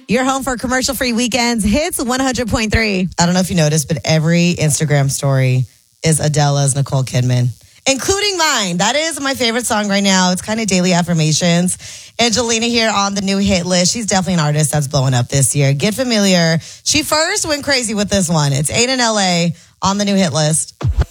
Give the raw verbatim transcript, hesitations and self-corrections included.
Your home for commercial-free weekends. Hits one hundred point three. I don't know if you noticed, but every Instagram story is Adele's Nicole Kidman, including mine. That is my favorite song right now. It's kind of daily affirmations. Angelina here on the new hit list. She's definitely an artist that's blowing up this year. Get familiar. She first went crazy with this one. It's Eight in L A on the new hit list.